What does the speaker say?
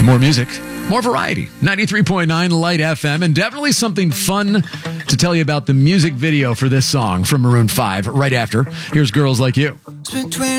More music, more variety. 93.9 Light FM, and definitely something fun to tell you about the music video for this song from Maroon 5 right after. Here's Girls Like You.